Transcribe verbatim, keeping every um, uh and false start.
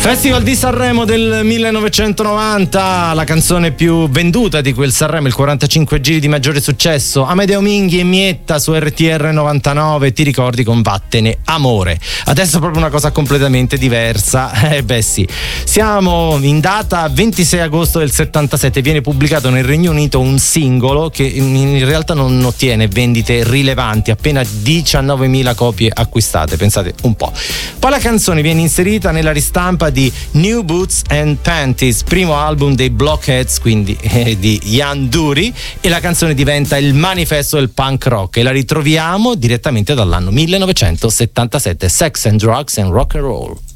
Festival di Sanremo del millenovecentonovanta, la canzone più venduta di quel Sanremo, il quarantacinque giri di maggiore successo, Amedeo Minghi e Mietta su R T R novantanove, ti ricordi, con Vattene Amore. Adesso proprio una cosa completamente diversa, eh beh sì, siamo in data ventisei agosto del settantasette, viene pubblicato nel Regno Unito un singolo che in realtà non ottiene vendite rilevanti, appena diciannovemila copie acquistate, pensate un po'. Poi la canzone viene inserita nella ristampa di New Boots and Panties, primo album dei Blockheads, quindi eh, di Ian Dury, e la canzone diventa il manifesto del punk rock e la ritroviamo direttamente dall'anno millenovecentosettantasette, Sex and Drugs and Rock and Roll.